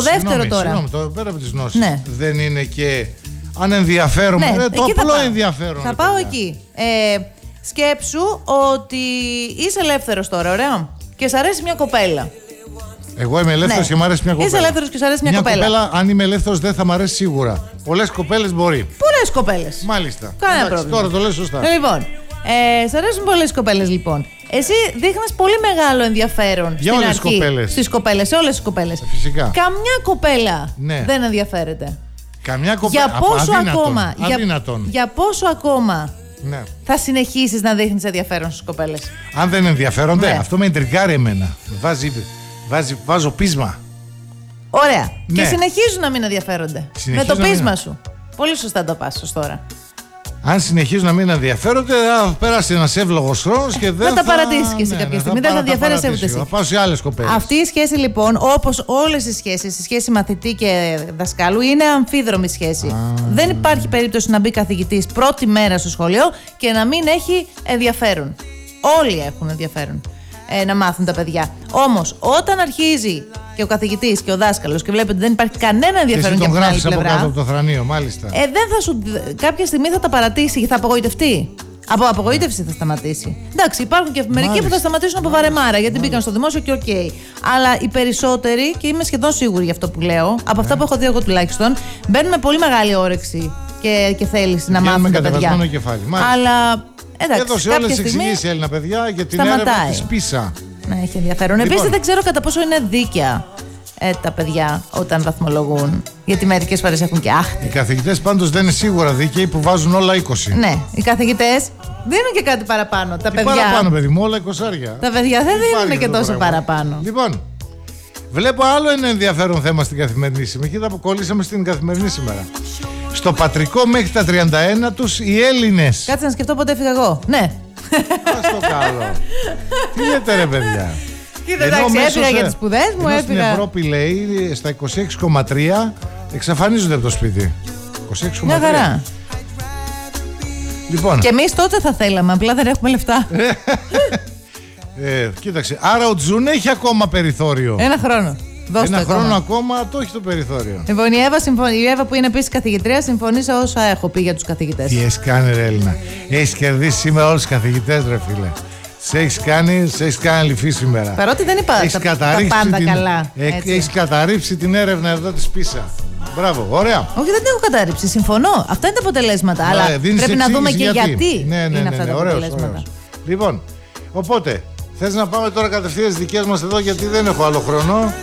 δεύτερο τώρα. Συγγνώμη, πέρα από τις γνώσεις. Ναι. Δεν είναι και ανενδιαφέρον. Ναι, το απλό ενδιαφέρον. Θα πάω εκεί. Σκέψου ότι είσαι ελεύθερος τώρα, ωραία. Και σ' αρέσει μια κοπέλα. Εγώ είμαι ελεύθερος και μου αρέσει μια κοπέλα. Είσαι ελεύθερος και σ' αρέσει μια κοπέλα. Κοπέλα, αν είμαι ελεύθερος, δεν θα μου αρέσει σίγουρα. Πολλές κοπέλες μπορεί. Πολλές κοπέλες. Μάλιστα. Κανένα πρόβλημα. Τώρα το λες σωστά. Λοιπόν, σ' αρέσουν πολλές κοπέλες, λοιπόν. Εσύ δείχνεις πολύ μεγάλο ενδιαφέρον για όλες τις κοπέλες. Στις κοπέλες, σε όλες τις κοπέλες. Φυσικά. Καμιά κοπέλα δεν ενδιαφέρεται. Καμιά κοπέλα. Για πόσο ακόμα. Αδύνατον. Για πόσο ακόμα. Ναι. Θα συνεχίσεις να δείχνεις ενδιαφέρον στις κοπέλες. Αν δεν ενδιαφέρονται, ναι. αυτό με εντριγκάρει εμένα. Βάζω πείσμα. Ωραία. Ναι. Και συνεχίζουν να μην ενδιαφέρονται. Με το πείσμα σου. Πολύ σωστά το πας ως τώρα. Αν συνεχίζουν να μην ενδιαφέρονται, θα περάσει ένας εύλογος χρόνος και δεν θα τα παρατήσεις και εσύ κάποια στιγμή. Δεν θα ενδιαφέρεσαι ούτε εσύ. Θα πάω σε άλλες κοπέλες. Αυτή η σχέση λοιπόν, όπως όλες οι σχέσεις, η σχέση μαθητή και δασκάλου, είναι αμφίδρομη σχέση. Δεν υπάρχει περίπτωση να μπει καθηγητής πρώτη μέρα στο σχολείο και να μην έχει ενδιαφέρον. Όλοι έχουν ενδιαφέρον να μάθουν τα παιδιά. Όμως, όταν αρχίζει και ο καθηγητής και ο δάσκαλος και βλέπει ότι δεν υπάρχει κανένα ενδιαφέρον για την άλλη πλευρά. Από κάτω από το θρανείο, μάλιστα. Δεν θα σου. Κάποια στιγμή θα τα παρατήσει και θα απογοητευτεί. Από απογοήτευση θα σταματήσει. Εντάξει, υπάρχουν και μερικοί που θα σταματήσουν από βαρεμάρα γιατί μπήκαν στο δημόσιο και οκ. Αλλά οι περισσότεροι, και είμαι σχεδόν σίγουρη για αυτό που λέω, από αυτά που έχω δει εγώ τουλάχιστον, μπαίνουν με πολύ μεγάλη όρεξη και θέληση να μάθουν τα παιδιά. Αλλά. Εντάξει, εδώ σε όλες τις εξηγήσεις, Έλληνα παιδιά, για την έρευνα της PISA. Ναι, έχει ενδιαφέρον. Λοιπόν. Επίσης, δεν ξέρω κατά πόσο είναι δίκαια τα παιδιά όταν βαθμολογούν. Γιατί μερικές φορές έχουν και άχτη. Οι καθηγητές πάντως δεν είναι σίγουρα δίκαιοι που βάζουν όλα 20. Ναι, οι καθηγητές δίνουν και κάτι παραπάνω. Τα παιδιά. Παραπάνω, παιδί μου, όλα 20. Τα παιδιά δεν δίνουν και τόσο παραπάνω. Λοιπόν, βλέπω άλλο ένα ενδιαφέρον θέμα στην καθημερινή σήμερα. Κοίτα που κολλήσαμε στην καθημερινή σήμερα. Στο πατρικό μέχρι τα 31 τους οι Έλληνες. Κάτσε να σκεφτώ πότε έφυγα εγώ. Ναι. Ας το καλό. Τι λέτε ρε παιδιά. Κοίτα, εντάξει, έφυγα για τις σπουδές μου. Στην Ευρώπη λέει στα 26,3 εξαφανίζονται από το σπίτι. 26,3. Μια χαρά. Λοιπόν. Και εμείς τότε θα θέλαμε, απλά δεν έχουμε λεφτά. Κοίταξε, άρα ο Τζουν έχει ακόμα περιθώριο. Ένα χρόνο. Ένα χρόνο ακόμα το έχει το περιθώριο. Λοιπόν, η Εύα που είναι επίσης καθηγητρία συμφωνεί σε όσα έχω πει για τους καθηγητές. Τι έχεις κάνει ρε Έλληνα. Έχεις κερδίσει σήμερα όλους τους καθηγητές ρε φίλε. Σε έχεις κάνει λυφή σήμερα. Παρότι δεν είπα τα πάντα καλά. Έχεις καταρρύψει την έρευνα εδώ της PISA. Μπράβο, ωραία. Όχι, δεν την έχω καταρρύψει. Συμφωνώ. Αυτά είναι τα αποτελέσματα. Αλλά πρέπει να δούμε και γιατί είναι αυτά τα αποτελέσματα. Λοιπόν, οπότε. Θες να πάμε τώρα κατευθείαν στις δικές μας εδώ γιατί δεν έχω άλλο χρόνο.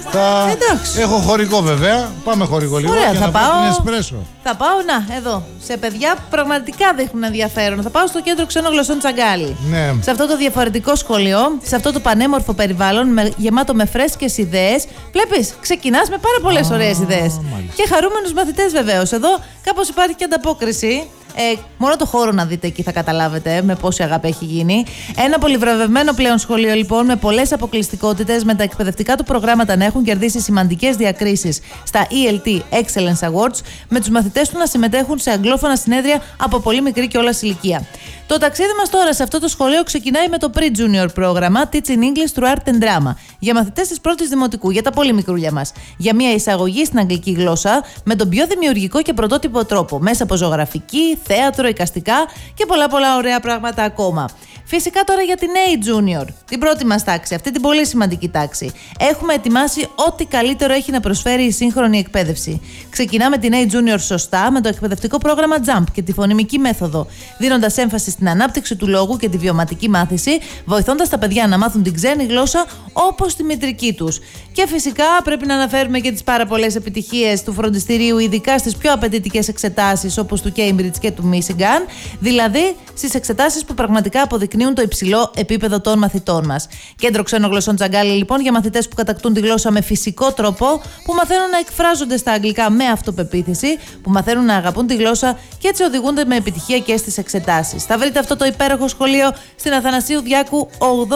Έχω χορηγό βέβαια. Πάμε χορηγό λίγο. Ωραία, και να πάω την εσπρέσο. Θα πάω εδώ σε παιδιά που πραγματικά δείχνουν ενδιαφέρον. Θα πάω στο κέντρο ξένων γλωσσών Τσαγκάλι. Ναι. Σε αυτό το διαφορετικό σχολείο, σε αυτό το πανέμορφο περιβάλλον γεμάτο με φρέσκες ιδέες. Βλέπεις, ξεκινάς με πάρα πολλές ωραίες ιδέες. Και χαρούμενους μαθητές βεβαίως. Εδώ κάπως υπάρχει και ανταπόκριση. Μόνο το χώρο να δείτε εκεί θα καταλάβετε με πόση αγάπη έχει γίνει. Ένα πολυβραβευμένο πλέον σχολείο λοιπόν με πολλές αποκλειστικότητες, με τα εκπαιδευτικά του προγράμματα να έχουν κερδίσει σημαντικές διακρίσεις στα ELT Excellence Awards, με τους μαθητές του να συμμετέχουν σε αγγλόφωνα συνέδρια από πολύ μικρή κιόλας ηλικία. Το ταξίδι μας τώρα σε αυτό το σχολείο ξεκινάει με το Pre-Junior πρόγραμμα Teaching English through Art and Drama για μαθητές της πρώτης δημοτικού, για τα πολύ μικρούλια μας. Για μια εισαγωγή στην αγγλική γλώσσα με τον πιο δημιουργικό και πρωτότυπο τρόπο, μέσα από ζωγραφική, θέατρο, εικαστικά και πολλά ωραία πράγματα ακόμα. Φυσικά τώρα για την A-Junior, την πρώτη μας τάξη, αυτή την πολύ σημαντική τάξη. Έχουμε ετοιμάσει ό,τι καλύτερο έχει να προσφέρει η σύγχρονη εκπαίδευση. Ξεκινάμε την A-Junior σωστά με το εκπαιδευτικό πρόγραμμα JUMP και τη φωνημική μέθοδο, δίνοντας έμφαση στην ανάπτυξη του λόγου και τη βιωματική μάθηση, βοηθώντας τα παιδιά να μάθουν την ξένη γλώσσα όπως τη μητρική τους. Και φυσικά πρέπει να αναφέρουμε και τις πάρα πολλές επιτυχίες του φροντιστηρίου, ειδικά στις πιο απαιτητικές εξετάσεις όπως του Cambridge και του Michigan, δηλαδή στις εξετάσεις που πραγματικά αποδεικνύουν το υψηλό επίπεδο των μαθητών μας. Κέντρο ξένων γλωσσών Τσαγκάλι λοιπόν για μαθητές που κατακτούν τη γλώσσα με φυσικό τρόπο, που μαθαίνουν να εκφράζονται στα αγγλικά με αυτοπεποίθηση, που μαθαίνουν να αγαπούν τη γλώσσα και έτσι οδηγούνται με επιτυχία και στις εξετάσεις. Θα βρείτε αυτό το υπέροχο σχολείο στην Αθανασίου Διάκου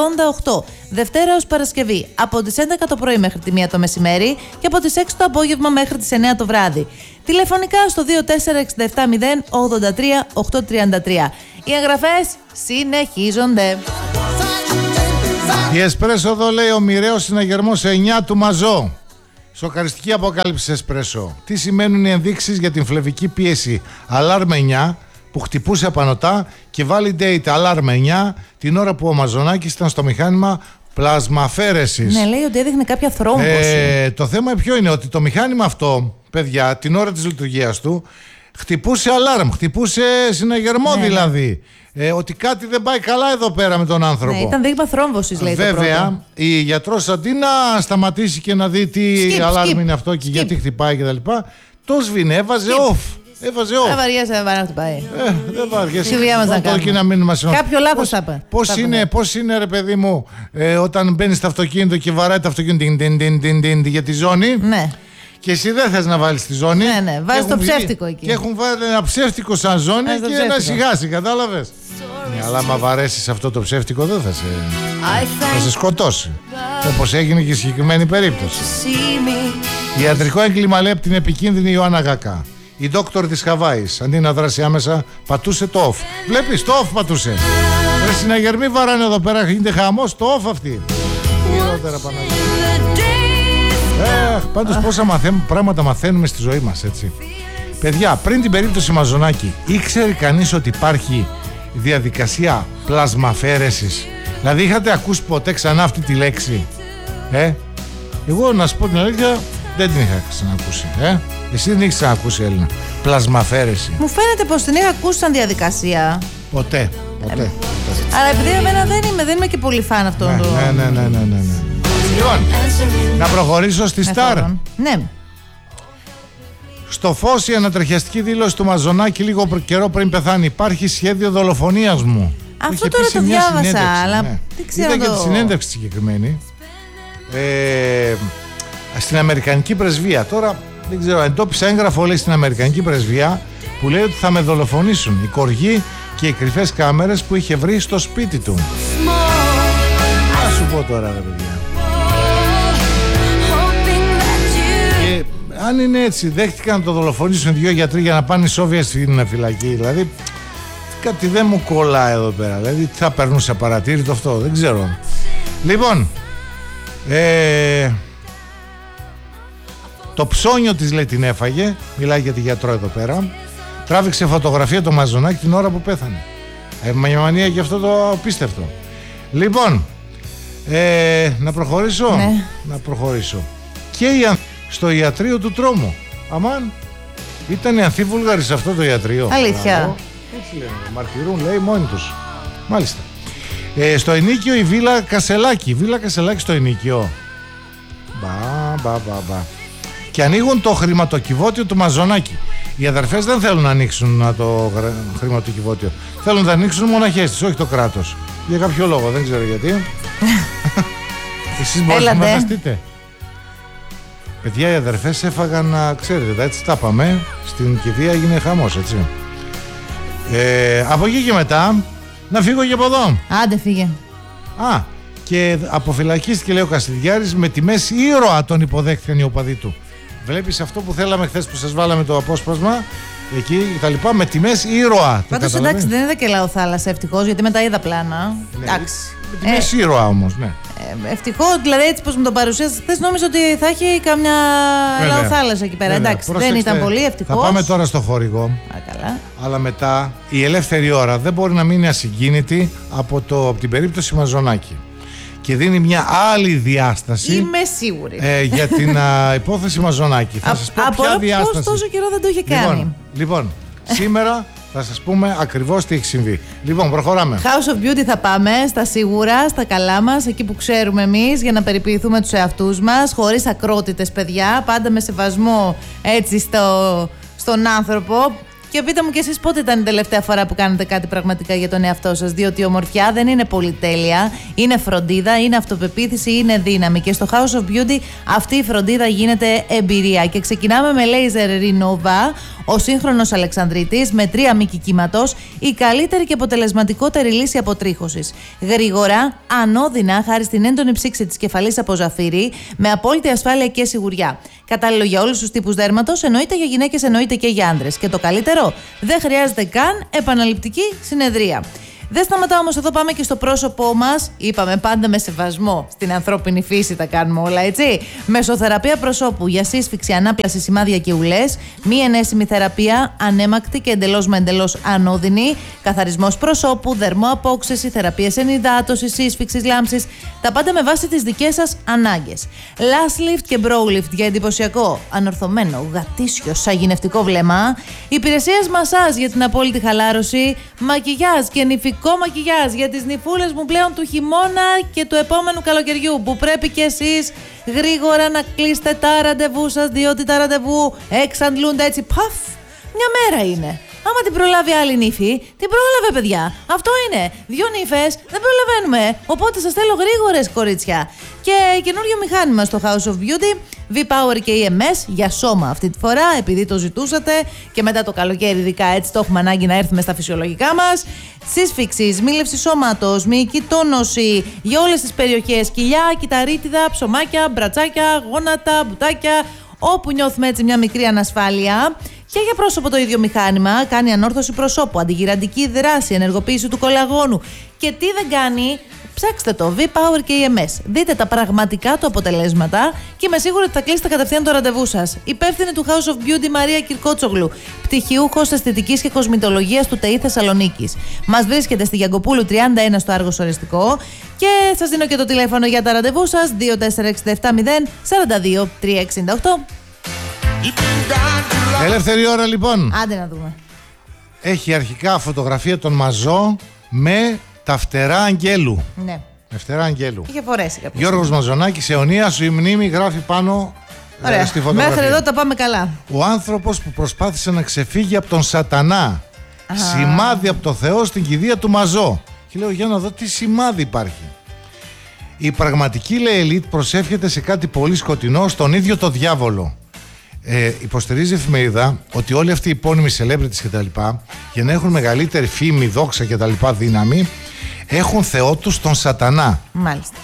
88, Δευτέρα ως Παρασκευή, από τις 11 το πρωί μέχρι τη 1 το μεσημέρι και από τις 6 το απόγευμα μέχρι τις 9 το βράδυ. Τηλεφωνικά στο 2467083833. Οι εγγραφές συνεχίζονται. Η Εσπρέσο εδώ λέει ο μοιραίος συναγερμός 9 του Μαζό. Σοκαριστική αποκάλυψη Εσπρέσο. Τι σημαίνουν οι ενδείξεις για την φλεβική πίεση? Αλάρμ 9 που χτυπούσε απανωτά και validate αλάρμ 9 την ώρα που ο Μαζονάκης ήταν στο μηχάνημα πλασμαφέρεσης. Ναι, λέει ότι έδειχνε κάποια θρόμβωση. Το θέμα ποιο είναι? Ότι το μηχάνημα αυτό, παιδιά, την ώρα της λειτουργίας του χτυπούσε αλάρμ, χτυπούσε συναγερμό δηλαδή. Ότι κάτι δεν πάει καλά εδώ πέρα με τον άνθρωπο. Ναι, ήταν δείγμα θρόμβωσης, λέει. Βέβαια, η γιατρός αντί να σταματήσει και να δει τι αλάρμ είναι αυτό και γιατί χτυπάει κτλ., το σβήνε, έβαζε off. Δεν βαριέσαι, δεν να χτυπάει. Δεν βαριέσαι. Κάποιο λάθος θα είπε. Πώς είναι, ρε παιδί μου, όταν μπαίνεις στο αυτοκίνητο και βαράει το αυτοκίνητο για τη ζώνη. Ναι. Και εσύ δεν θες να βάλεις τη ζώνη. Ναι, βάζεις το ψεύτικο εκεί. Και έχουν βάλει ένα ψεύτικο σαν ζώνη και να σιγάσει, κατάλαβες. Ναι, αλλά άμα βαρέσεις αυτό το ψεύτικο δεν θα σε σκοτώσει. Όπως έγινε και η συγκεκριμένη περίπτωση. Ιατρικό έγκλημα, λέει, από την επικίνδυνη Ιωάννα Γακά. Η δόκτωρ της Χαβάης, αντί να δράσει άμεσα, πατούσε το off. Βλέπεις, το off πατούσε. Ρε συναγερμοί βαράνε εδώ πέρα, γίνεται χαμός, το off αυτή. Χειρότερα, Παναγία. Πάντως πόσα πράγματα μαθαίνουμε στη ζωή μας, έτσι. Παιδιά, πριν την περίπτωση Μαζονάκη, ήξερε κανείς ότι υπάρχει διαδικασία πλασμαφέρεσης? Δηλαδή είχατε ακούσει ποτέ ξανά αυτή τη λέξη? Εγώ να σου πω την αλήθεια, δεν την είχα ξανακούσει. Εσύ δεν έχεις ξανακούσει, Έλληνα? Πλασμαφέρεση. Μου φαίνεται πως την είχα ακούσει σαν διαδικασία. Ποτέ. Αλλά επειδή εμένα δεν είμαι και πολύ φαν αυτό. Ναι. Λοιπόν, να προχωρήσω στη Σταρ. Ναι. Στο Φως η ανατριχιαστική δήλωση του Μαζονάκη λίγο καιρό πριν πεθάνει. Υπάρχει σχέδιο δολοφονίας μου. Αυτό τώρα το διάβασα, αλλά δεν ξέρω. Είδα και τη συνέντευξη συγκεκριμένη στην Αμερικανική Πρεσβεία. Τώρα δεν ξέρω, εντόπισα έγγραφο, λέει, στην Αμερικανική Πρεσβεία που λέει ότι θα με δολοφονήσουν. Η κοργή και οι κρυφές κάμερες που είχε βρει στο σπίτι του. Να σου πω τώρα, ρε παιδιά. Και αν είναι έτσι, δέχτηκαν να το δολοφονήσουν 2 γιατροί για να πάνε σόβια στην φυλακή. Δηλαδή, κάτι δεν μου κολλά εδώ πέρα. Δηλαδή, τι θα περνούσε απαρατήρητο αυτό, δεν ξέρω. Λοιπόν, το ψώνιο της, λέει, την έφαγε. Μιλάει για τη γιατρό εδώ πέρα. Τράβηξε φωτογραφία το Μαζονάκη την ώρα που πέθανε. Μια μανία και αυτό το απίστευτο. Λοιπόν, να προχωρήσω. Ναι. Να προχωρήσω. Και στο ιατρείο του τρόμου. Αμάν, ήταν οι ανθίβουλγαροι σε αυτό το ιατρείο. Αλήθεια. Έτσι λένε, μαρτυρούν, λέει, μόνοι τους. Μάλιστα. Στο ενίκιο η Βίλα Κασελάκη. Βίλα Κασελάκη στο ενίκιο. Μπα. Και ανοίγουν το χρηματοκιβώτιο του Μαζονάκη. Οι αδερφές δεν θέλουν να ανοίξουν το χρηματοκιβώτιο. Θέλουν να ανοίξουν μοναχές της, όχι το κράτος. Για κάποιο λόγο, δεν ξέρω γιατί. Εσείς μπορείτε να φανταστείτε? Παιδιά, οι αδερφές έφαγαν, ξέρετε, έτσι τα πάμε. Στην κηδεία έγινε χαμός, έτσι. Από εκεί και μετά, να φύγω και από εδώ. Άντε, φύγε. Και αποφυλακίστηκε, λέει, ο Κασιδιάρης, με τιμές ήρωα τον υποδέχτηκαν οι οπαδοί του. Βλέπεις αυτό που θέλαμε χθες που σας βάλαμε το απόσπασμα εκεί τα λοιπά, με τιμές ήρωα. Πάντως εντάξει, δεν είδα και λαοθάλασσα, ευτυχώς, γιατί μετά είδα πλάνα. Ναι, εντάξει. Με τιμές ήρωα όμως, ναι. Ευτυχώς, δηλαδή έτσι πως μου το παρουσίασες χθες, νόμιζα ότι θα έχει καμιά λαοθάλασσα εκεί πέρα. Εντάξει, δεν ήταν πολύ, ευτυχώς. Θα πάμε τώρα στο χορηγό. Καλά. Αλλά μετά η ελεύθερη ώρα δεν μπορεί να μείνει ασυγκίνητη από την περίπτωση Μαζονάκη. Και δίνει μια άλλη διάσταση. Είμαι σίγουρη. Για την υπόθεση Μαζονάκη. Θα σας πω ποια διάσταση. Πώς τόσο καιρό δεν το είχε κάνει. Λοιπόν, σήμερα θα σας πούμε ακριβώς τι έχει συμβεί. Λοιπόν, προχωράμε. House of Beauty θα πάμε, στα σίγουρα, στα καλά μας, εκεί που ξέρουμε εμείς, για να περιποιηθούμε τους εαυτούς μας, χωρίς ακρότητες, παιδιά, πάντα με σεβασμό, έτσι, στον άνθρωπο. Και πείτε μου κι εσείς πότε ήταν η τελευταία φορά που κάνετε κάτι πραγματικά για τον εαυτό σας. Διότι η ομορφιά δεν είναι πολυτέλεια, είναι φροντίδα, είναι αυτοπεποίθηση, είναι δύναμη. Και στο House of Beauty αυτή η φροντίδα γίνεται εμπειρία. Και ξεκινάμε με Laser Renova, ο σύγχρονος Αλεξανδρίτης, με 3 μήκη κύματος, η καλύτερη και αποτελεσματικότερη λύση αποτρίχωσης. Γρήγορα, ανώδυνα, χάρη στην έντονη ψήξη της κεφαλής από ζαφύρι, με απόλυτη ασφάλεια και σιγουριά. Κατάλληλο για όλους τους τύπους δέρματος, εννοείται για γυναίκες, εννοείται και για άντρες. Και το καλύτερο, δεν χρειάζεται καν επαναληπτική συνεδρία. Δεν σταματάω όμως εδώ, πάμε και στο πρόσωπό μας. Είπαμε πάντα με σεβασμό. Στην ανθρώπινη φύση τα κάνουμε όλα, έτσι. Μεσοθεραπεία προσώπου για σύσφυξη, ανάπλαση, σημάδια και ουλές. Μη ενέσιμη θεραπεία, ανέμακτη και εντελώς με εντελώς ανώδυνη. Καθαρισμός προσώπου, δερμοαπόξεση, θεραπείες ενυδάτωσης, σύσφυξης, λάμψης. Τα πάντα με βάση τις δικές σας ανάγκες. Lash lift και brow lift για εντυπωσιακό, ανορθωμένο, γατήσιο, σαγηνευτικό βλέμμα. Υπηρεσίες μασάζ για την απόλυτη χαλάρωση. Μακιγιάζ και νυφικό μακιγιάζ για τις νυφούλες μου πλέον του χειμώνα και του επόμενου καλοκαιριού, που πρέπει κι εσείς γρήγορα να κλείσετε τα ραντεβού σας, διότι τα ραντεβού εξαντλούνται έτσι παφ. Μια μέρα είναι. Άμα την προλάβει άλλη νύφη, την πρόλαβε, παιδιά. Αυτό είναι. 2 νύφες δεν προλαβαίνουμε. Οπότε σας θέλω γρήγορες, κορίτσια. Και καινούριο μηχάνημα στο House of Beauty, V-Power και EMS για σώμα αυτή τη φορά, επειδή το ζητούσατε και μετά το καλοκαίρι, ειδικά έτσι το έχουμε ανάγκη να έρθουμε στα φυσιολογικά μας. Σύσφυξη, μίλευση σώματος, μυϊκή τόνωση για όλες τις περιοχές. Κοιλιά, κυταρίτιδα, ψωμάκια, μπρατσάκια, γόνατα, μπουτάκια. Όπου νιώθουμε έτσι μια μικρή ανασφάλεια. Και για πρόσωπο το ίδιο μηχάνημα, κάνει ανόρθωση προσώπου, αντιγυραντική δράση, ενεργοποίηση του κολαγόνου. Και τι δεν κάνει, ψάξτε το, V-Power και EMS. Δείτε τα πραγματικά του αποτελέσματα και είμαι σίγουρη ότι θα κλείσετε κατευθείαν το ραντεβού σας. Υπεύθυνη του House of Beauty Μαρία Κυρκότσογλου, πτυχιούχος αισθητικής και κοσμητολογίας του ΤΕΗ Θεσσαλονίκης. Μας βρίσκεται στη Γιαγκοπούλου 31 στο Άργος Οριστικό και σας δίνω και το τηλέφωνο για τα ραντεβού σας, 24670 42 368. Ελεύθερη ώρα λοιπόν. Άντε να δούμε. Έχει αρχικά φωτογραφία των Μαζό με τα φτερά Αγγέλου. Ναι. Με φτερά Αγγέλου. Είχε φορέσει κάποιος. Γιώργος Μαζονάκης, αιωνία σου η μνήμη, γράφει πάνω στη φωτογραφία. Μέχρι εδώ τα πάμε καλά. Ο άνθρωπος που προσπάθησε να ξεφύγει από τον σατανά. Σημάδι από το Θεό στην κηδεία του Μαζό. Και λέω, για να δω τι σημάδι υπάρχει. Η πραγματική, λέει, ελίτ προσεύχεται σε κάτι πολύ σκοτεινό, στον ίδιο το διάβολο. Υποστηρίζει η εφημερίδα ότι όλοι αυτοί οι υπόνυμοι celebrities και τα λοιπά, για να έχουν μεγαλύτερη φήμη, δόξα και τα λοιπά, δύναμη, έχουν θεό τους τον σατανά. Μάλιστα.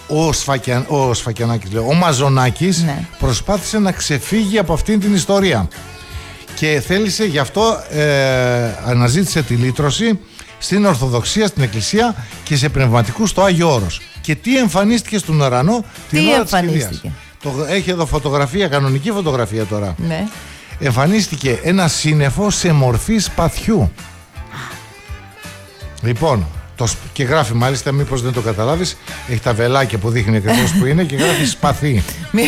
Ο Μαζονάκης, ναι, προσπάθησε να ξεφύγει από αυτήν την ιστορία και θέλησε, γι' αυτό αναζήτησε τη λύτρωση στην Ορθοδοξία, στην Εκκλησία και σε πνευματικούς στο Άγιο Όρος. Και τι εμφανίστηκε στον ουρανό την ώρα της κηδείας. Έχει εδώ φωτογραφία, κανονική φωτογραφία τώρα. Ναι. Εμφανίστηκε ένα σύννεφο σε μορφή σπαθιού. Λοιπόν, και γράφει μάλιστα, μήπως δεν το καταλάβεις, έχει τα βελάκια που δείχνει ακριβώς που είναι και γράφει σπαθί.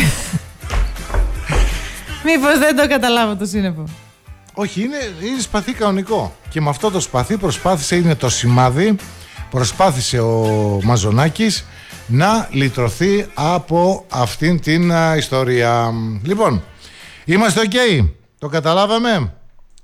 Μήπως δεν το καταλάβω το σύννεφο. Όχι, είναι σπαθί κανονικό. Και με αυτό το σπαθί προσπάθησε, είναι το σημάδι, προσπάθησε ο Μαζονάκης να λυτρωθεί από αυτήν την ιστορία. Λοιπόν, είμαστε ok. Το καταλάβαμε?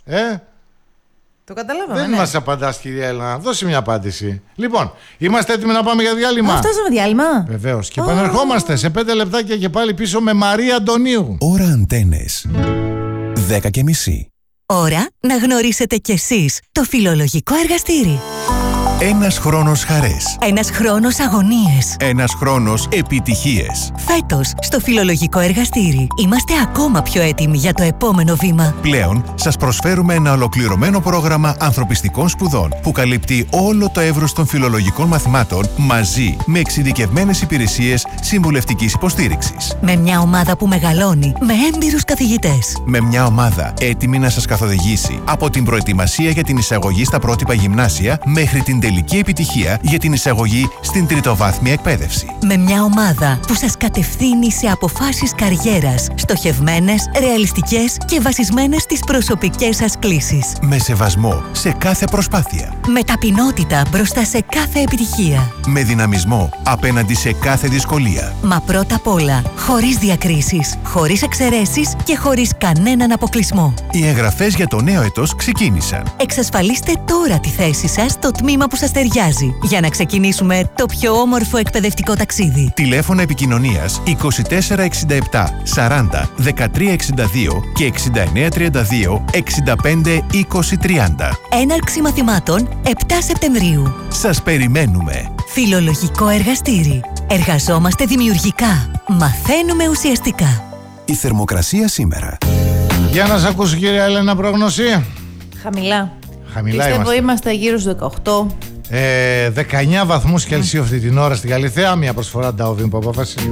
Το καταλάβαμε. Δεν μας απαντάς, κυρία Έλληνα. Δώσε μια απάντηση. Λοιπόν, είμαστε έτοιμοι να πάμε για διάλειμμα? Φτάσαμε διάλειμμα. Βεβαίως. Και επανερχόμαστε σε 5 λεπτάκια και πάλι πίσω με Μαρία Αντωνίου. Ώρα Αντένες. 10:30. Ώρα να γνωρίσετε κι εσείς το φιλολογικό εργαστήρι. Ένας χρόνος χαρές. Ένας χρόνος αγωνίες. Ένας χρόνος επιτυχίες. Φέτος, στο φιλολογικό εργαστήρι, είμαστε ακόμα πιο έτοιμοι για το επόμενο βήμα. Πλέον, σας προσφέρουμε ένα ολοκληρωμένο πρόγραμμα ανθρωπιστικών σπουδών που καλύπτει όλο το εύρος των φιλολογικών μαθημάτων μαζί με εξειδικευμένες υπηρεσίες συμβουλευτικής υποστήριξης. Με μια ομάδα που μεγαλώνει με έμπειρους καθηγητές. Με μια ομάδα έτοιμη να σας καθοδηγήσει από την προετοιμασία για την εισαγωγή στα πρότυπα γυμνάσια μέχρι την τελική επιτυχία για την εισαγωγή στην τριτοβάθμια εκπαίδευση. Με μια ομάδα που σας κατευθύνει σε αποφάσεις καριέρας, στοχευμένες, ρεαλιστικές και βασισμένες στις προσωπικές σας κλίσεις. Με σεβασμό σε κάθε προσπάθεια. Με ταπεινότητα μπροστά σε κάθε επιτυχία. Με δυναμισμό απέναντι σε κάθε δυσκολία. Μα πρώτα απ' όλα, χωρίς διακρίσεις, χωρίς εξαιρέσεις και χωρίς κανέναν αποκλεισμό. Οι εγγραφές για το νέο έτος ξεκίνησαν. Εξασφαλίστε τώρα τη θέση σας στο τμήμα που σας ταιριάζει για να ξεκινήσουμε το πιο όμορφο εκπαιδευτικό ταξίδι. Τηλέφωνα επικοινωνίας 2467 40 1362 και 6932 65 20 30. Έναρξη μαθημάτων 7 Σεπτεμβρίου. Σας περιμένουμε. Φιλολογικό εργαστήρι. Εργαζόμαστε δημιουργικά. Μαθαίνουμε ουσιαστικά. Η θερμοκρασία σήμερα. Για να σας ακούσω, κυρία Έλενα, πρόγνωση. Χαμηλά. Χαμηλά Πιστεύω είμαστε γύρω στους 18. 19 βαθμούς Κελσίου αυτή την ώρα στην Καλιθέα. Μια προσφορά Ντάουβιν που απόφαση.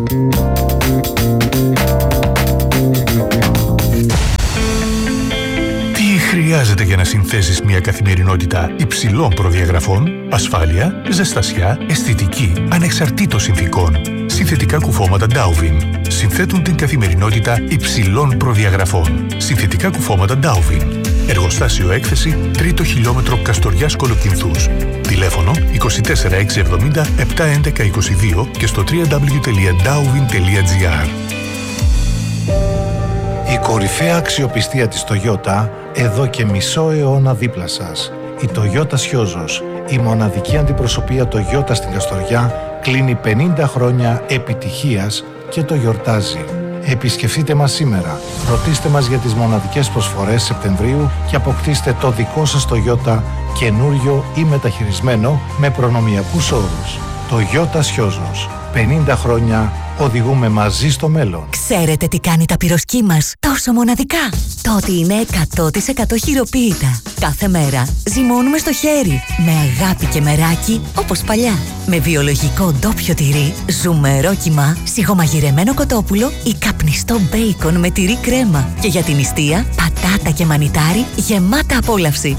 Τι χρειάζεται για να συνθέσεις μια καθημερινότητα υψηλών προδιαγραφών? Ασφάλεια, ζεστασιά, αισθητική, ανεξαρτήτως συνθηκών. Συνθετικά κουφώματα Ντάουβιν συνθέτουν την καθημερινότητα υψηλών προδιαγραφών. Συνθετικά κουφώματα Ντάουβιν. Εργοστάσιο έκθεση 3ο χιλιόμετρο Καστοριάς Κολοκυνθούς. Τηλέφωνο 24670 71122 και στο www.dauvin.gr. Η κορυφαία αξιοπιστία της Toyota εδώ και μισό αιώνα δίπλα σας. Η Toyota Σιόζος, η μοναδική αντιπροσωπεία Toyota στην Καστοριά, κλείνει 50 χρόνια επιτυχίας και το γιορτάζει. Επισκεφτείτε μας σήμερα, ρωτήστε μας για τις μοναδικές προσφορές Σεπτεμβρίου και αποκτήστε το δικό σας Toyota καινούριο ή μεταχειρισμένο με προνομιακούς όρους. Toyota Σιόζος, 50 χρόνια οδηγούμε μαζί στο μέλλον. Ξέρετε τι κάνει τα πυροσκή μας τόσο μοναδικά? Το ότι είναι 100% χειροποίητα. Κάθε μέρα ζυμώνουμε στο χέρι, με αγάπη και μεράκι, όπως παλιά. Με βιολογικό ντόπιο τυρί, ζουμερό κιμά, σιγομαγειρεμένο κοτόπουλο ή καπνιστό μπέικον με τυρί κρέμα. Και για την νηστεία, πατάτα και μανιτάρι γεμάτα απόλαυση.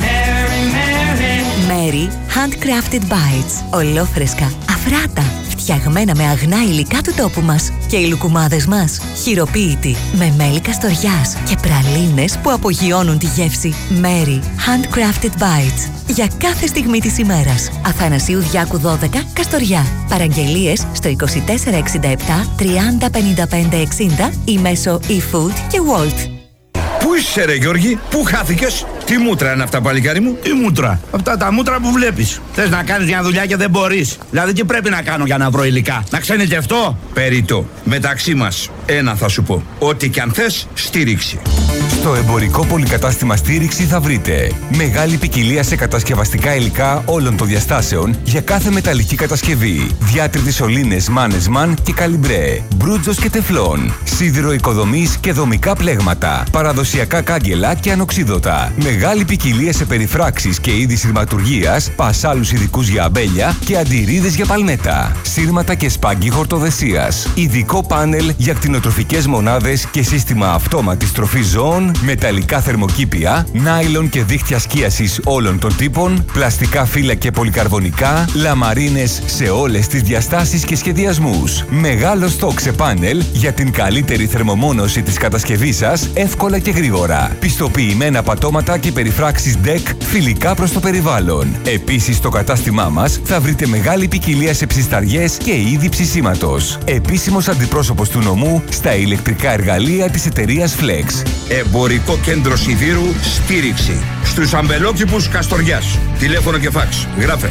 Mary Handcrafted Bites. Ολόφρεσκα, αφράτα, φτιαγμένα με αγνά υλικά του τόπου μας. Και οι λουκουμάδες μας, χειροποίητοι, με μέλι Καστοριάς και πραλίνες που απογειώνουν τη γεύση. Mary Handcrafted Bites. Για κάθε στιγμή της ημέρας. Αθανασίου Διάκου 12, Καστοριά. Παραγγελίες στο 2467 30 55 60 ή μέσω eFood και Wolt. Πού είσαι ρε Γιώργη, πού χάθηκες? Τι μούτρα είναι αυτά παλικάρι μου? Τι μούτρα? Αυτά τα μούτρα που βλέπεις. Θες να κάνεις μια δουλειά και δεν μπορείς. Δηλαδή τι πρέπει να κάνω για να βρω υλικά? Να ξενιτευτώ? Περιττό. Μεταξύ μας, ένα θα σου πω. Ό,τι κι αν θες, στήριξη. Στο εμπορικό πολυκατάστημα Στήριξη θα βρείτε μεγάλη ποικιλία σε κατασκευαστικά υλικά όλων των διαστάσεων για κάθε μεταλλική κατασκευή. Διάτριτες σωλήνες Mannesmann και Καλιμπρέ, μπρούτζος και τεφλόν, σίδηρο οικοδομής και δομικά πλέγματα, παραδοσιακά κάγκελα και ανοξίδωτα. Μεγάλη ποικιλία σε περιφράξεις και είδη σειρματουργίας, πασάλους ειδικούς για αμπέλια και αντιρρίδες για παλμέτα, σύρματα και σπάγκι χορτοδεσίας. Ειδικό πάνελ για κτηνοτροφικές μονάδες και σύστημα αυτόματης τροφής ζώων, μεταλλικά θερμοκήπια, νάιλον και δίχτυα σκίασης όλων των τύπων, πλαστικά φύλλα και πολυκαρβονικά, λαμαρίνες σε όλες τις διαστάσεις και σχεδιασμούς. Μεγάλο στόκ σε πάνελ για την καλύτερη θερμομόνωση της κατασκευής σας, εύκολα και γρήγορα. Πιστοποιημένα πατώματα και περιφράξεις DEC φιλικά προς το περιβάλλον. Επίσης στο κατάστημά μας θα βρείτε μεγάλη ποικιλία σε ψισταριές και είδη ψησίματος. Επίσημος αντιπρόσωπος του νομού στα ηλεκτρικά εργαλεία της εταιρείας Flex. Εμπορικό κέντρο σιδήρου Στήριξη. Στους αμπελόκηπους Καστοριάς. Τηλέφωνο και φάξ. Γράφε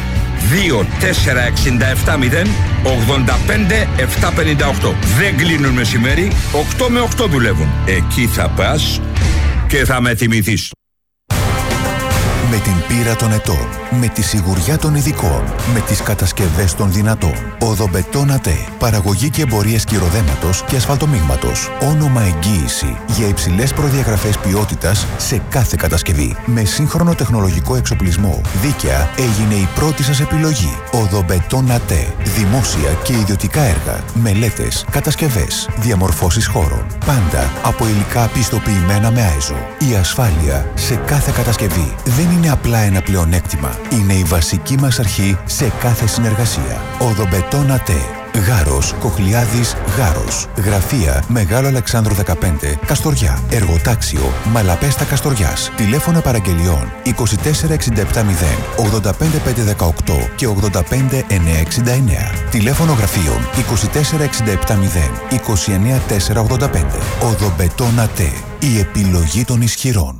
24670 85 758. Δεν κλείνουν μεσημέρι, 8 με 8 δουλεύουν. Εκεί θα πας και θα με θυμηθείς. Με την πείρα των ετών, με τη σιγουριά των ειδικών, με τις κατασκευές των δυνατών. Οδομπετόν ΑΤΕ. Παραγωγή και εμπορίες κυροδέματος και ασφαλτομίγματος. Όνομα εγγύηση για υψηλές προδιαγραφές ποιότητας σε κάθε κατασκευή. Με σύγχρονο τεχνολογικό εξοπλισμό. Δίκαια έγινε η πρώτη σας επιλογή. Οδομπετόν ΑΤΕ. Δημόσια και ιδιωτικά έργα. Μελέτες, κατασκευές, διαμορφώσεις χώρων. Πάντα από υλικά πιστοποιημένα με ΆΕΖΟ. Η ασφάλεια σε κάθε κατασκευή δεν είναι απλά ένα πλεονέκτημα. Είναι η βασική μας αρχή σε κάθε συνεργασία. Οδομπετόν ΑΤΕ. Γάρος, Κοχλιάδης, Γάρος. Γραφεία Μεγάλο Αλεξάνδρου 15, Καστοριά. Εργοτάξιο Μαλαπέστα Καστοριάς. Τηλέφωνα παραγγελιών 24670 85518 και 85969. Τηλέφωνο γραφείων 24670 29485. Οδομπετόν ΑΤΕ. Η επιλογή των ισχυρών.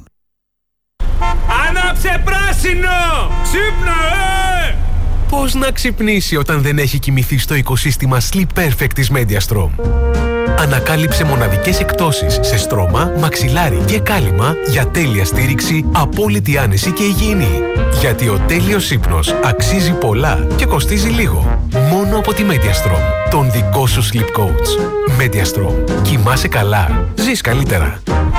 Άναψε πράσινο! Ξύπνα, Πώς να ξυπνήσει όταν δεν έχει κοιμηθεί στο οικοσύστημα Sleep Perfect της Mediastrom. Ανακάλυψε μοναδικές εκτόσεις σε στρώμα, μαξιλάρι και κάλυμα για τέλεια στήριξη, απόλυτη άνεση και υγιεινή. Γιατί ο τέλειος ύπνος αξίζει πολλά και κοστίζει λίγο. Μόνο από τη Mediastrom, τον δικό σου Sleep Coach. Mediastrom. Κοιμάσαι καλά. Ζεις καλύτερα.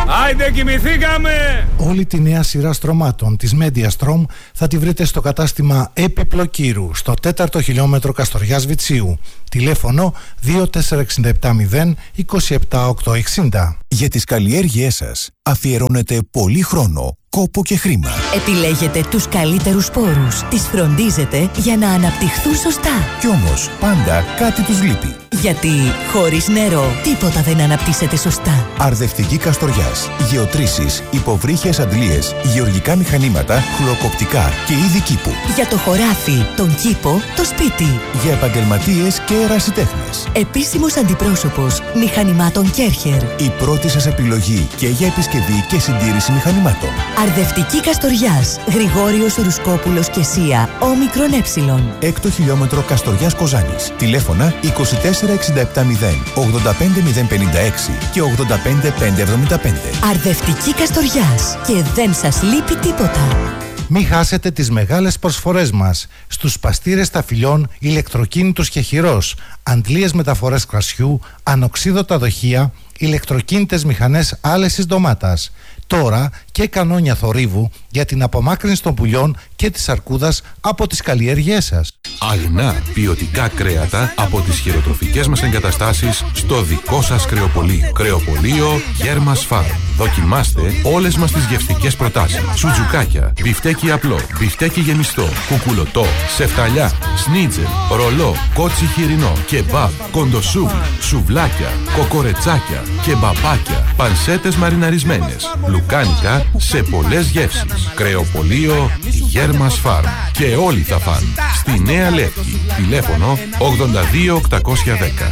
Άιντε, κοιμηθήκαμε! Όλη τη νέα σειρά στρωμάτων της Mediastrom θα τη βρείτε στο κατάστημα Επιπλοκύρου, στο 4ο χιλιόμετρο Καστοριάς Βιτσίου. Τηλέφωνο 24670 27860. Για τις καλλιέργειές σας αφιερώνετε πολύ χρόνο, κόπο και χρήμα. Επιλέγετε τους καλύτερους σπόρους, τις φροντίζετε για να αναπτυχθούν σωστά. Κι όμως πάντα κάτι τους λείπει. Γιατί χωρίς νερό τίποτα δεν αναπτύσσεται σωστά. Αρδευτική Καστοριάς, γεωτρήσεις, υποβρύχιες αντλίες, γεωργικά μηχανήματα, χλωροκοπτικά και είδη κήπου. Για το χωράφι, τον κήπο, το σπίτι. Για επαγγελματίες και ερασιτέχνες. Επίσημος αντιπρόσωπος μηχανημάτων Κέρχερ. Η πρώτη σας επιλογή και για επισκευή και συντήρηση μηχανημάτων. Αρδευτική Καστοριάς, Γρηγόριος Ρουσκόπουλος και Σία, όμικρον έψιλον. 6ο χιλιόμετρο Καστοριάς Κοζάνης. Τηλέφωνα 24770 85056 και 85575. Αρδευτική Καστοριάς. Και δεν σας λείπει τίποτα. Μην χάσετε τις μεγάλες προσφορές μας στους παστήρες ταφυλιών ηλεκτροκίνητους και χειρός, αντλίες μεταφορές κρασιού, ανοξίδωτα δοχεία, ηλεκτροκίνητες μηχανές άλεσης ντομάτας. Τώρα και κανόνια θορύβου για την απομάκρυνση των πουλιών και της αρκούδας από τις καλλιέργειές σας. Αγνά ποιοτικά κρέατα από τις χειροτροφικές μας εγκαταστάσεις στο δικό σας κρεοπωλείο. Κρεοπωλείο Γέρμας Φάρμ. Δοκιμάστε όλες μας τις γευστικές προτάσεις. Σουτζουκάκια, μπιφτέκι απλό, μπιφτέκι γεμιστό, κουκουλωτό, σεφταλιά, σνίτζελ, ρολό, κότσι χοιρινό, κεμπάπ, κοντοσούβλι, σουβλάκια, κοκορετσάκια, κεμπαπάκια, πανσέτες μαριναρισμένες, λουκάνικα σε πολλές γεύσεις. Κρεοπωλείο Γέρμας Φάρμ. Και όλοι θα φαν. Στη Νέα Λεύκη. Τηλέφωνο 82810.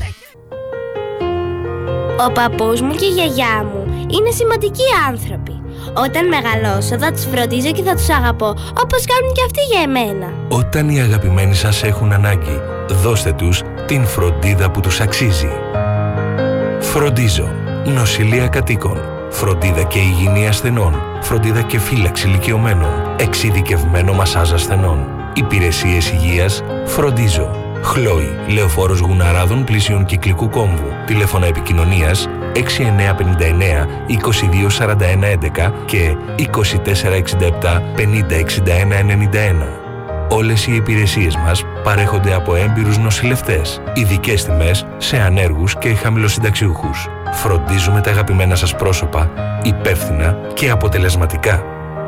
Ο παππούς μου και η γιαγιά μου είναι σημαντικοί άνθρωποι. Όταν μεγαλώσω θα τους φροντίζω και θα τους αγαπώ όπως κάνουν και αυτοί για εμένα. Όταν οι αγαπημένοι σας έχουν ανάγκη, δώστε τους την φροντίδα που τους αξίζει. Φροντίζω. Νοσηλεία κατοίκων. Φροντίδα και υγιεινή ασθενών. Φροντίδα και φύλαξη ηλικιωμένων. Εξειδικευμένο μασάζ ασθενών. Υπηρεσίες υγείας. Φροντίζω. Χλόι, Λεωφόρος Γουναράδων πλησίων Κυκλικού Κόμβου. Τηλέφωνα επικοινωνίας 6959 2241 11 και 2467 5061 91. Όλες οι υπηρεσίες μας παρέχονται από έμπειρους νοσηλευτές. Ειδικές τιμές σε ανέργους και χαμηλοσυνταξιούχους. Φροντίζουμε τα αγαπημένα σας πρόσωπα υπεύθυνα και αποτελεσματικά.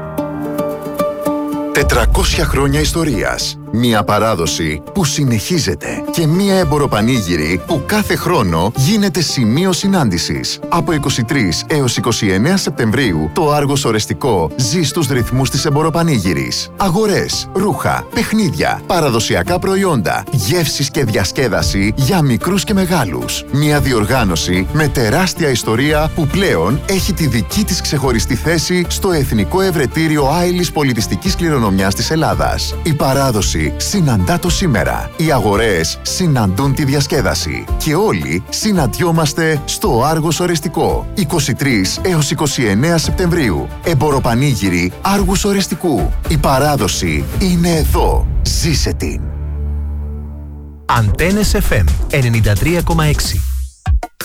400 χρόνια ιστορίας. Μία παράδοση που συνεχίζεται και μία εμποροπανήγυρη που κάθε χρόνο γίνεται σημείο συνάντησης. Από 23 έως 29 Σεπτεμβρίου το Άργος Ορεστικό ζει στους ρυθμούς της εμποροπανήγυρης. Αγορές, ρούχα, παιχνίδια, παραδοσιακά προϊόντα, γεύσεις και διασκέδαση για μικρούς και μεγάλους. Μία διοργάνωση με τεράστια ιστορία που πλέον έχει τη δική της ξεχωριστή θέση στο Εθνικό Ευρετήριο Άειλης Πολιτιστικής Κληρονομιάς της Ελλάδας. Η παράδοση συναντά το σήμερα. Οι αγορές συναντούν τη διασκέδαση. Και όλοι συναντιόμαστε στο Άργος Ορεστικό. 23 έως 29 Σεπτεμβρίου. Εμποροπανήγυρη Άργους Ορεστικού. Η παράδοση είναι εδώ. Ζήσε την. Αντένες FM 93,6.